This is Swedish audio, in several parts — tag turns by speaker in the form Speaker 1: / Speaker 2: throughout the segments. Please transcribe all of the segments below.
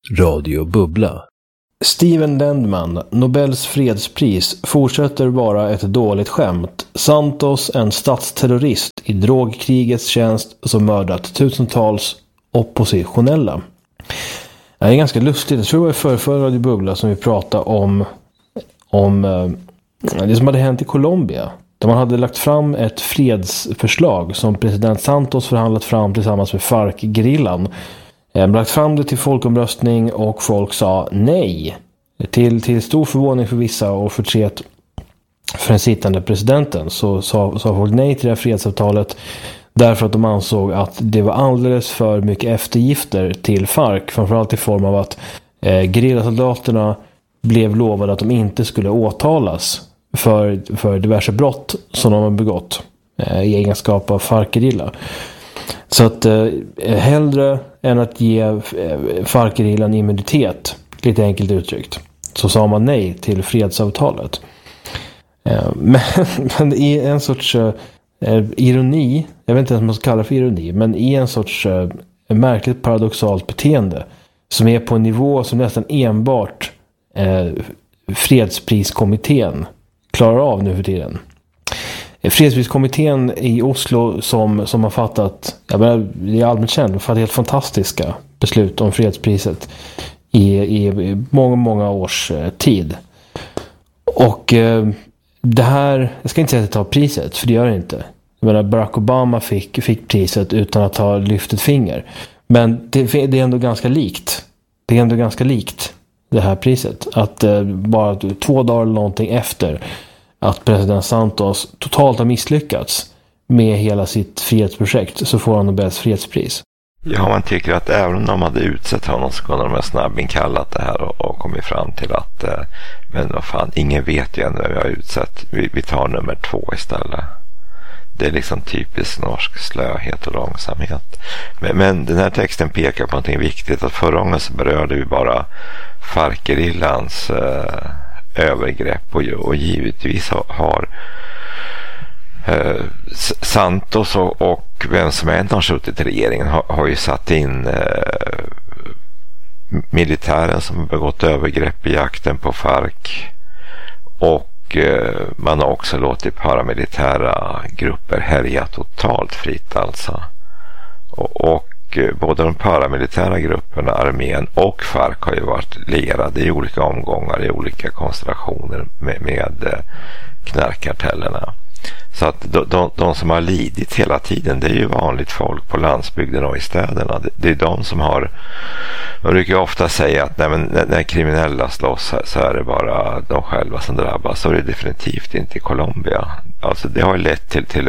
Speaker 1: Radio Bubbla. Steven Lendman, Nobels fredspris, fortsätter vara ett dåligt skämt. Santos, en statsterrorist i drogkrigets tjänst som mördat tusentals oppositionella. Det är ganska lustigt. Jag tror det var förra Radio Bubbla som vi pratade om det som hade hänt i Colombia. Där man hade lagt fram ett fredsförslag som president Santos förhandlat fram tillsammans med FARC-gerillan. Lagt fram det till folkomröstning och folk sa nej. Till stor förvåning för vissa och förtret för den sittande presidenten så sa folk nej till det här fredsavtalet därför att de ansåg att det var alldeles för mycket eftergifter till FARC, framförallt i form av att gerillasoldaterna blev lovade att de inte skulle åtalas för diverse brott som de har begått i egenskap av FARC-gerilla. Så att hellre än att ge FARC-gerillan immunitet, lite enkelt uttryckt, så sa man nej till fredsavtalet. Men i en sorts ironi, jag vet inte ens om man ska kalla det för ironi, men i en sorts märkligt paradoxalt beteende som är på en nivå som nästan enbart fredspriskommittén klarar av nu för tiden. Fredspriskommittén i Oslo som har fattat, det är allmänt känt, fattat helt fantastiska beslut om fredspriset i många års tid. Och det här, jag ska inte säga att det tar priset, för det gör det inte. Barack Obama fick priset utan att ha lyft ett finger. Men det är ändå ganska likt. Det är ändå ganska likt det här priset. Att bara 2 dagar eller någonting efter att president Santos totalt har misslyckats med hela sitt frihetsprojekt så får han Nobels fredspris.
Speaker 2: Ja, man tycker att även om de hade utsett honom så kunde de snabbinkallat det här och kommit fram till att men vad fan, ingen vet ju ännu vem vi har utsett. Vi tar nummer 2 istället. Det är liksom typiskt norsk slöhet och långsamhet. Men den här texten pekar på någonting viktigt. Att förra gången så berörde vi bara FARC-gerillans övergrepp och givetvis har Santos och vem som än har suttit i regeringen har ju satt in militären som har begått övergrepp i jakten på FARC, och man har också låtit paramilitära grupper härja totalt fritt alltså. Och både de paramilitära grupperna, armén och FARC har ju varit lierade i olika omgångar, i olika konstellationer med knarkkartellerna. Så att de som har lidit hela tiden, det är ju vanligt folk på landsbygden och i städerna. Det är de som har, man brukar ofta säga att när kriminella slåss så är det bara de själva som drabbas. Så är det definitivt inte i Colombia. Alltså det har lett till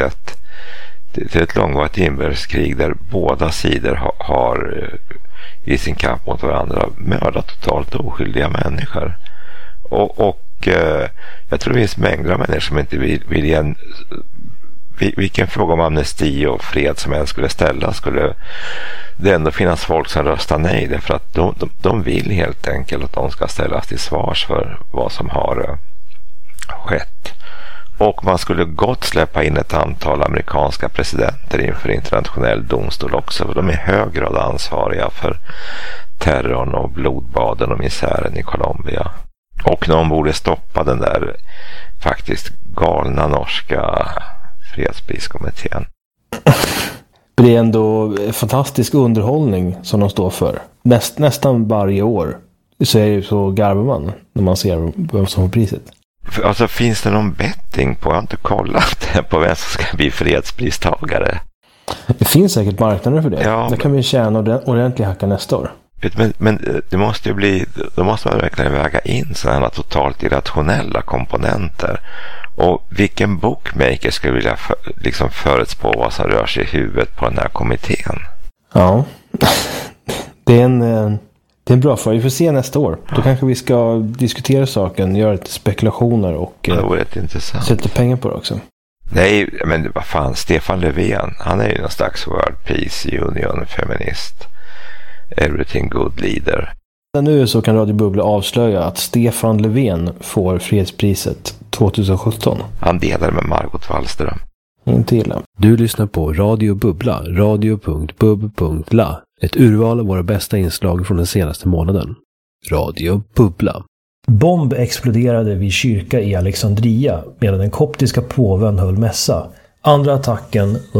Speaker 2: ett långvarigt inbördeskrig där båda sidor har i sin kamp mot varandra mördat totalt oskyldiga människor. Och jag tror det finns mängder av människor som inte vill igen. Vilken fråga om amnesti och fred som än skulle ställas, skulle det ändå finnas folk som röstar nej, därför att de vill helt enkelt att de ska ställas till svars för vad som har skett. Och man skulle gott släppa in ett antal amerikanska presidenter inför internationell domstol också, för de är i hög grad ansvariga för terrorn och blodbaden och misären i Colombia. Och någon borde stoppa den där faktiskt galna norska fredspriskommittén.
Speaker 1: Det är ändå fantastisk underhållning som de står för. Nästan varje år så garvar man när man ser vem som får priset.
Speaker 2: Alltså, finns det någon betting på, jag har inte kollat på vem som ska bli fredspristagare?
Speaker 1: Det finns säkert marknader för det.
Speaker 2: Ja,
Speaker 1: där kan vi tjäna ordentligt hacka nästa år.
Speaker 2: Men det måste ju bli, då måste man verkligen väga in sådana totalt irrationella komponenter. Och vilken bookmaker skulle vilja liksom förutspå vad som rör sig i huvudet på den här kommittén? Ja,
Speaker 1: det är en bra fråga. Vi får se nästa år. Då kanske vi ska diskutera saken, göra lite spekulationer och sätta pengar på det också.
Speaker 2: Nej, men vad fan, Stefan Löfven, han är ju någon slags World Peace Union feminist. Everything good leader.
Speaker 1: Nu så kan Radio Bubbla avslöja att Stefan Löfven får fredspriset 2017.
Speaker 2: Han delar med Margot Wallström.
Speaker 1: Inte illa.
Speaker 3: Du lyssnar på Radio Bubbla, radio.bub.la. Ett urval av våra bästa inslag från den senaste månaden. Radio Bubbla.
Speaker 4: Bomb exploderade vid kyrka i Alexandria medan den koptiska påven höll mässa. Andra attacken